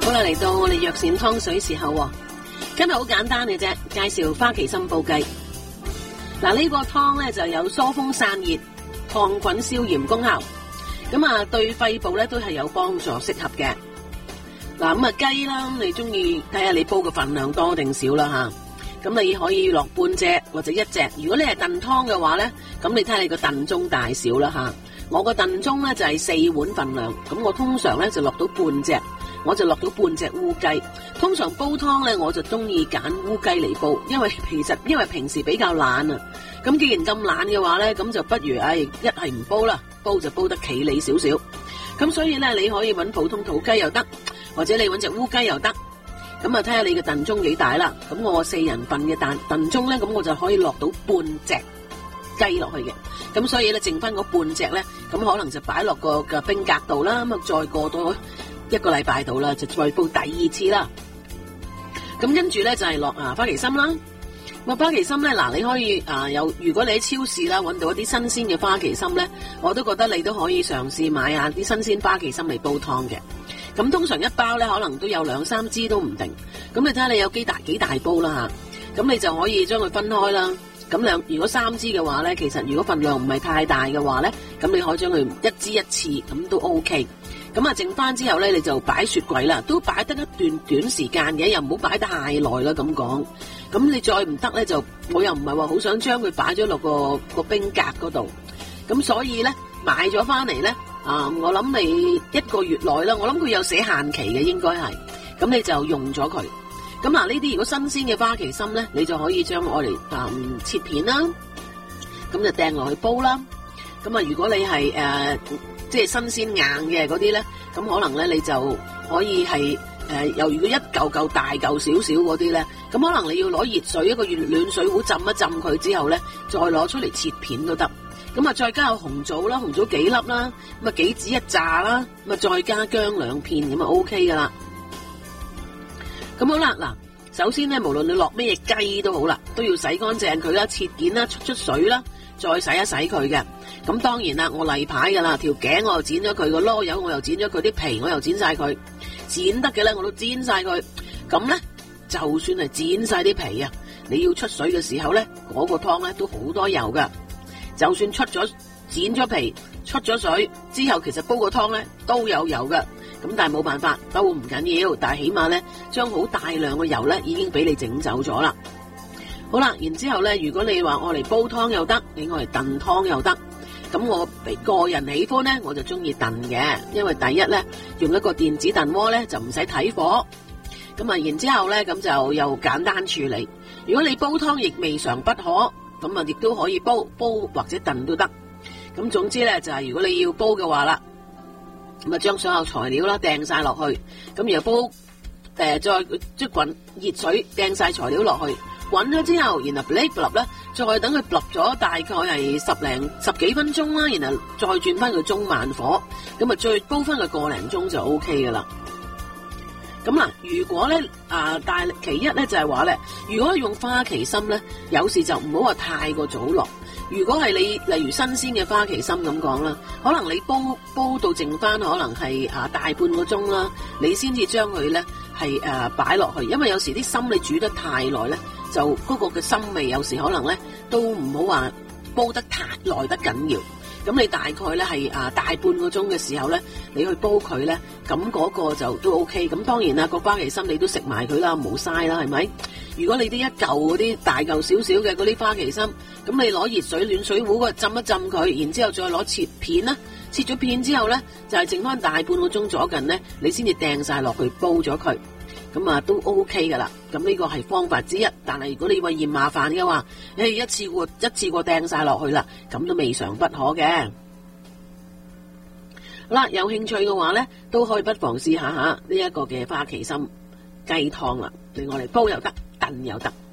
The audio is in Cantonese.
好啦，嚟到我哋藥膳湯水時候喎，今日好簡單嘅啫，介紹花旗參煲雞。嗱，呢個湯咧就有疏風散熱、抗菌消炎功效，咁啊對肺部咧都係有幫助，適合嘅。嗱，咁啊雞啦，你中意睇下你煲嘅份量多定少啦吓，咁你可以落半隻或者一隻。如果你係燉湯嘅話咧，咁你睇下你個燉盅大小啦吓。我個燉盅咧就係4碗份量，咁我通常咧就落到半隻。我就落到半隻烏雞，通常煲湯咧我就中意揀烏雞嚟煲，因為平時比較懶啊。咁既然咁懶嘅話咧，咁就不如一係唔煲啦，煲就煲得企理少少。咁所以咧你可以揾普通土雞又得，或者你揾隻烏雞又得。咁啊睇下你嘅燉盅幾大啦。咁我4人份嘅燉盅咧，咁我就可以落到半隻雞落去嘅。咁所以咧剩翻嗰半隻咧，咁可能就擺落個嘅冰格度啦。咁啊再過多1個禮拜到啦，就再煲第2次啦。咁跟住咧就係落花旗參啦。咁花旗參咧，嗱你可以如果你喺超市啦揾到一啲新鮮嘅花旗參咧，我都覺得你都可以嘗試買下啲新鮮花旗參嚟煲湯嘅。咁通常一包咧可能都有2-3支都唔定。咁你睇下你有幾大煲啦吓，咁你就可以將佢分開啦。咁如果3支嘅話咧，其實如果份量唔係太大嘅話咧，咁你可以將佢一支一次，咁都 OK。咁啊，剩翻之後咧，你就擺雪櫃啦，都擺得一段短時間嘅，又唔好擺得太耐啦。咁講，咁你再唔得咧，就我又唔係話好想將佢擺咗落個冰格嗰度。咁所以咧，買咗翻嚟咧，我諗你1個月內啦，我諗佢有寫限期嘅，應該係。咁你就用咗佢。咁呢啲如果新鮮嘅花旗參咧，你就可以將我嚟切片啦，咁就掟落去煲啦。咁如果你係即係新鮮硬嘅嗰啲咧，咁可能咧你就可以係又如果一嚿大嚿少少嗰啲咧，咁可能你要攞熱水一個暖水壺浸一浸佢之後咧，再攞出嚟切片都得。咁再加紅棗啦，紅棗幾粒啦，咁杞子1紮啦，咁再加薑2片，咁OK 噶啦。咁好啦，嗱，首先咧，無論你落咩雞都好啦，都要洗乾淨佢啦，切件啦，出水啦，再洗一洗佢嘅。咁當然啦，我例牌噶啦，條頸我又剪咗佢，個囉柚我又剪咗佢，啲皮我又剪晒佢，剪得嘅咧我都煎晒佢。咁咧，就算係剪晒啲皮啊，你要出水嘅時候咧，嗰個湯咧都好多油噶。就算剪咗皮，出咗水之後，其實煲個湯咧都有油噶。咁但係冇辦法，都唔緊要，但係起碼咧將好大量嘅油咧已經俾你整走咗啦。好啦，然之後咧，如果你話我嚟煲湯又得，你我嚟燉湯又得。咁我個人喜歡咧，我就中意燉嘅，因為第一咧用一個電子燉鍋咧就唔使睇火，咁然之後咧咁就又簡單處理。如果你煲湯亦未嘗不可，咁亦都可以煲或者燉都得。咁總之咧就係如果你要煲嘅話啦，咁將所有材料啦掟晒落去，咁然後煲再即滾熱水掟晒材料落去。滾咗之後，然後卜咧，再等佢卜咗大概係十幾分鐘啦，然後再轉翻佢中慢火，咁再煲翻佢個零鐘就 OK 噶啦。咁嗱，如果咧但係其一咧就係話咧，如果用花旗參咧，有時就唔好話太過早落。如果係你例如新鮮嘅花旗參咁講啦，可能你煲到剩翻可能係大半個鐘啦，你先至將佢咧係擺落去，因為有時啲參你煮得太耐咧，就嗰個嘅參味有時可能咧都唔好話煲得太耐得緊要。咁你大概咧係大半個鐘嘅時候咧，你去煲佢咧，咁嗰個就都 OK。咁當然啦，個花旗參你都食埋佢啦，唔好嘥啦，係咪？如果你啲一嚿嗰啲大嚿少少嘅嗰啲花旗參，咁你攞熱水暖水壺浸一浸佢，然之後再攞切片啦，切咗片之後咧，就係剩翻大半個鐘左近咧，你先至掟晒落去煲咗佢。咁都 OK 噶啦，咁呢個係方法之一。但係如果你話嫌麻煩嘅話，一次過掟晒落去啦，咁都未嘗不可嘅。好啦，有興趣嘅話咧，都可以不妨試下呢一個嘅花旗參雞湯啦，對我嚟煲又得，燉又得。